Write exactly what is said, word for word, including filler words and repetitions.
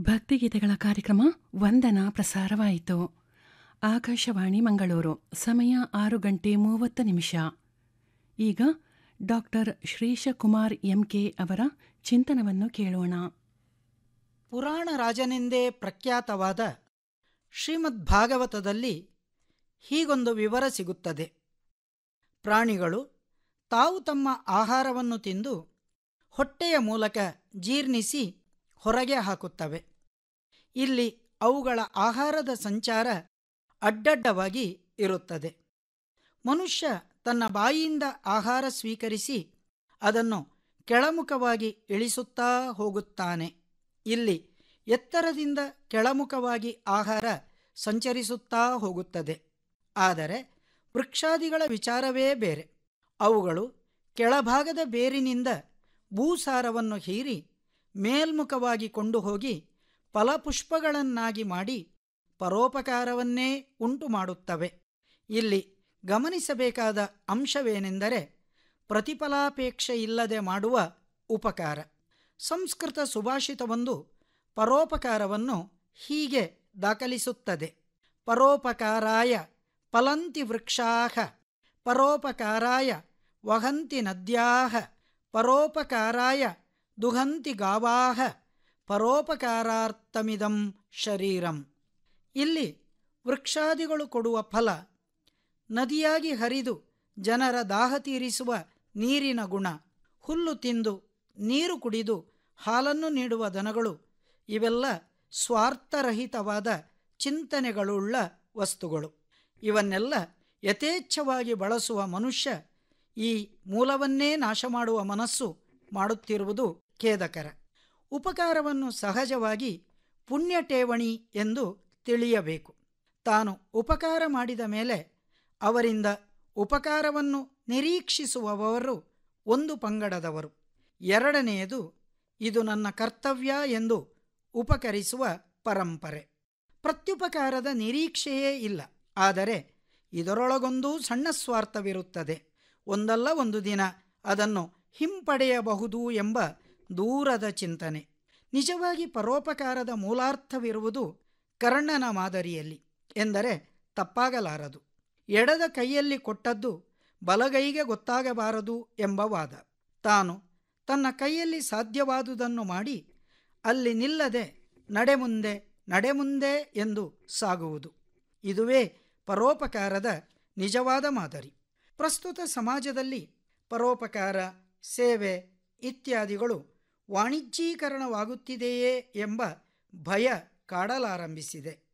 ಭಕ್ತಿಗೀತೆಗಳ ಕಾರ್ಯಕ್ರಮ ವಂದನ ಪ್ರಸಾರವಾಯಿತು. ಆಕಾಶವಾಣಿ ಮಂಗಳೂರು. ಸಮಯ ಆರು ಗಂಟೆ ಮೂವತ್ತು ನಿಮಿಷ. ಈಗ ಡಾಕ್ಟರ್ ಶ್ರೀಶಕುಮಾರ್ ಎಂಕೆ ಅವರ ಚಿಂತನವನ್ನು ಕೇಳೋಣ. ಪುರಾಣ ರಾಜನೆಂದೇ ಪ್ರಖ್ಯಾತವಾದ ಶ್ರೀಮದ್ ಭಾಗವತದಲ್ಲಿ ಹೀಗೊಂದು ವಿವರ ಸಿಗುತ್ತದೆ. ಪ್ರಾಣಿಗಳು ತಾವು ತಮ್ಮ ಆಹಾರವನ್ನು ತಿಂದು ಹೊಟ್ಟೆಯ ಮೂಲಕ ಜೀರ್ಣಿಸಿ ಹೊರಗೆ ಹಾಕುತ್ತವೆ. ಇಲ್ಲಿ ಅವುಗಳ ಆಹಾರದ ಸಂಚಾರ ಅಡ್ಡಡ್ಡವಾಗಿ ಇರುತ್ತದೆ. ಮನುಷ್ಯ ತನ್ನ ಬಾಯಿಯಿಂದ ಆಹಾರ ಸ್ವೀಕರಿಸಿ ಅದನ್ನು ಕೆಳಮುಖವಾಗಿ ಇಳಿಸುತ್ತಾ ಹೋಗುತ್ತಾನೆ. ಇಲ್ಲಿ ಎತ್ತರದಿಂದ ಕೆಳಮುಖವಾಗಿ ಆಹಾರ ಸಂಚರಿಸುತ್ತಾ ಹೋಗುತ್ತದೆ. ಆದರೆ ವೃಕ್ಷಾದಿಗಳ ವಿಚಾರವೇ ಬೇರೆ. ಅವುಗಳು ಕೆಳಭಾಗದ ಬೇರಿನಿಂದ ಭೂಸಾರವನ್ನು ಹೀರಿ ಮೇಲ್ಮುಖವಾಗಿ ಕೊಂಡು ಹೋಗಿ ಫಲಪುಷ್ಪಗಳನ್ನಾಗಿ ಮಾಡಿ ಪರೋಪಕಾರವನ್ನೇ ಉಂಟು ಮಾಡುತ್ತವೆ. ಇಲ್ಲಿ ಗಮನಿಸಬೇಕಾದ ಅಂಶವೇನೆಂದರೆ ಪ್ರತಿಫಲಾಪೇಕ್ಷೆಯಿಲ್ಲದೆ ಮಾಡುವ ಉಪಕಾರ. ಸಂಸ್ಕೃತ ಸುಭಾಷಿತವೊಂದು ಪರೋಪಕಾರವನ್ನು ಹೀಗೆ ದಾಖಲಿಸುತ್ತದೆ: ಪರೋಪಕಾರಾಯ ಫಲಂತಿ ವೃಕ್ಷಾಃ, ಪರೋಪಕಾರಾಯ ವಹಂತಿ ನದ್ಯಾಃ, ಪರೋಪಕಾರಾಯ ದುಹಂತಿ ಗಾವಾಃ, ಪರೋಪಕಾರಾರ್ಥಮಿದಂ ಶರೀರಂ. ಇಲ್ಲಿ ವೃಕ್ಷಾದಿಗಳು ಕೊಡುವ ಫಲ, ನದಿಯಾಗಿ ಹರಿದು ಜನರ ದಾಹ ತೀರಿಸುವ ನೀರಿನ ಗುಣ, ಹುಲ್ಲು ತಿಂದು ನೀರು ಕುಡಿದು ಹಾಲನ್ನು ನೀಡುವ ದನಗಳು, ಇವೆಲ್ಲ ಸ್ವಾರ್ಥರಹಿತವಾದ ಚಿಂತನೆಗಳುಳ್ಳ ವಸ್ತುಗಳು. ಇವನ್ನೆಲ್ಲ ಯಥೇಚ್ಛವಾಗಿ ಬಳಸುವ ಮನುಷ್ಯ ಈ ಮೂಲವನ್ನೇ ನಾಶ ಮಾಡುವ ಮನಸ್ಸು ಮಾಡುತ್ತಿರುವುದು ಖೇದಕರ. ಉಪಕಾರವನ್ನು ಸಹಜವಾಗಿ ಪುಣ್ಯ ಠೇವಣಿ ಎಂದು ತಿಳಿಯಬೇಕು. ತಾನು ಉಪಕಾರ ಮಾಡಿದ ಮೇಲೆ ಅವರಿಂದ ಉಪಕಾರವನ್ನು ನಿರೀಕ್ಷಿಸುವವರು ಒಂದು ಪಂಗಡದವರು. ಎರಡನೆಯದು, ಇದು ನನ್ನ ಕರ್ತವ್ಯ ಎಂದು ಉಪಕರಿಸುವ ಪರಂಪರೆ. ಪ್ರತ್ಯುಪಕಾರದ ನಿರೀಕ್ಷೆಯೇ ಇಲ್ಲ, ಆದರೆ ಇದರೊಳಗೊಂದು ಸಣ್ಣ ಸ್ವಾರ್ಥವಿರುತ್ತದೆ. ಒಂದಲ್ಲ ಒಂದು ದಿನ ಅದನ್ನು ಹಿಂಪಡೆಯಬಹುದು ಎಂಬ ದೂರದ ಚಿಂತನೆ. ನಿಜವಾಗಿ ಪರೋಪಕಾರದ ಮೂಲಾರ್ಥವಿರುವುದು ಕರ್ಣನ ಮಾದರಿಯಲ್ಲಿ ಎಂದರೆ ತಪ್ಪಾಗಲಾರದು. ಎಡದ ಕೈಯಲ್ಲಿ ಕೊಟ್ಟದ್ದು ಬಲಗೈಗೆ ಗೊತ್ತಾಗಬಾರದು ಎಂಬ ವಾದ. ತಾನು ತನ್ನ ಕೈಯಲ್ಲಿ ಸಾಧ್ಯವಾದುದನ್ನು ಮಾಡಿ ಅಲ್ಲಿ ನಿಲ್ಲದೆ ನಡೆ ಮುಂದೆ ನಡೆ ಮುಂದೆ ಎಂದು ಸಾಗುವುದು. ಇದುವೇ ಪರೋಪಕಾರದ ನಿಜವಾದ ಮಾದರಿ. ಪ್ರಸ್ತುತ ಸಮಾಜದಲ್ಲಿ ಪರೋಪಕಾರ, ಸೇವೆ ಇತ್ಯಾದಿಗಳು ವಾಣಿಜ್ಯೀಕರಣವಾಗುತ್ತಿದೆಯೇ ಎಂಬ ಭಯ ಕಾಡಲಾರಂಭಿಸಿದೆ.